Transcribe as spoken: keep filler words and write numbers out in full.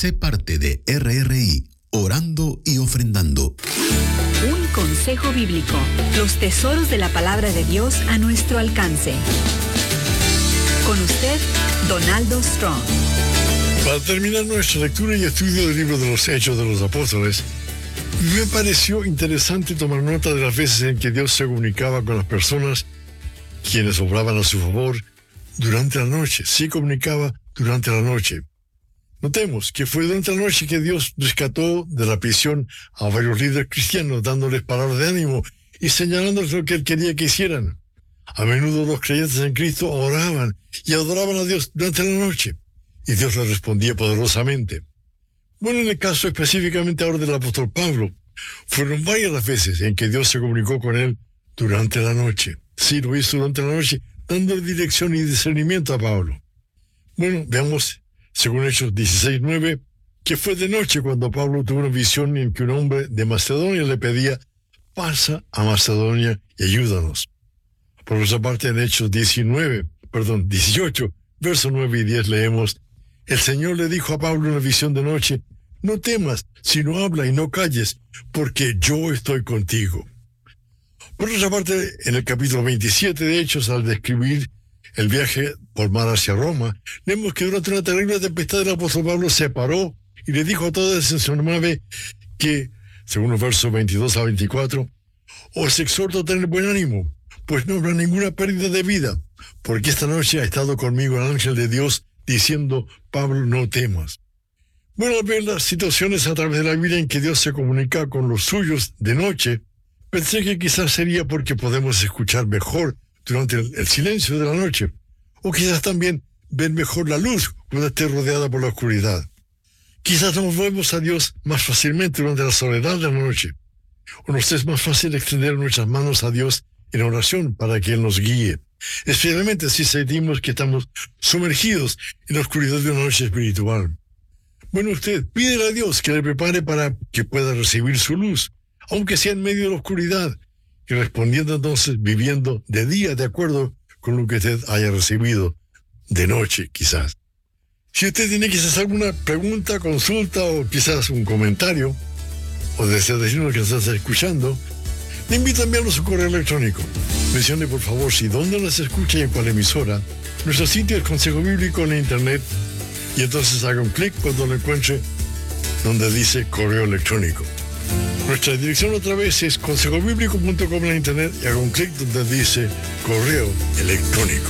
Sé parte de R R I, orando y ofrendando. Un consejo bíblico. Los tesoros de la palabra de Dios a nuestro alcance. Con usted, Donaldo Strong. Para terminar nuestra lectura y estudio del libro de los Hechos de los Apóstoles, me pareció interesante tomar nota de las veces en que Dios se comunicaba con las personas quienes obraban a su favor durante la noche. Sí comunicaba durante la noche. Notemos que fue durante la noche que Dios rescató de la prisión a varios líderes cristianos, dándoles palabras de ánimo y señalándoles lo que Él quería que hicieran. A menudo los creyentes en Cristo oraban y adoraban a Dios durante la noche, y Dios les respondía poderosamente. Bueno, en el caso específicamente ahora del apóstol Pablo, fueron varias las veces en que Dios se comunicó con él durante la noche. Sí, lo hizo durante la noche, dando dirección y discernimiento a Pablo. Bueno, veamos, según Hechos dieciséis nueve, que fue de noche cuando Pablo tuvo una visión en que un hombre de Macedonia le pedía: pasa a Macedonia y ayúdanos. Por otra parte, en Hechos diecinueve, perdón, dieciocho, versos nueve y diez leemos: el Señor le dijo a Pablo en una visión de noche: no temas, sino habla y no calles, porque yo estoy contigo. Por otra parte, en el capítulo veintisiete de Hechos, al describir el viaje por mar hacia Roma, vemos que durante una terrible tempestad el apóstol Pablo se paró y le dijo a todos en su nave que, según los versos veintidós a veinticuatro, os exhorto a tener buen ánimo, pues no habrá ninguna pérdida de vida, porque esta noche ha estado conmigo el ángel de Dios diciendo: Pablo, no temas. Bueno, al ver las situaciones a través de la Biblia en que Dios se comunica con los suyos de noche, pensé que quizás sería porque podemos escuchar mejor durante el, el silencio de la noche, o quizás también ver mejor la luz cuando esté rodeada por la oscuridad. Quizás nos vemos a Dios más fácilmente durante la soledad de la noche, o nos es más fácil extender nuestras manos a Dios en oración para que Él nos guíe, especialmente si sentimos que estamos sumergidos en la oscuridad de una noche espiritual. Bueno, usted pídele a Dios que le prepare para que pueda recibir su luz, aunque sea en medio de la oscuridad, y respondiendo entonces viviendo de día de acuerdo con lo que usted haya recibido de noche, quizás. Si usted tiene quizás alguna pregunta, consulta o quizás un comentario, o desea decirnos que nos está escuchando, le invito a enviarnos su correo electrónico. Mencione por favor si dónde nos escucha y en cuál emisora. Nuestro sitio es Consejo Bíblico en la internet, y entonces haga un clic cuando lo encuentre donde dice correo electrónico. Nuestra dirección otra vez es consejo bíblico punto com en la internet y haga un clic donde dice correo electrónico.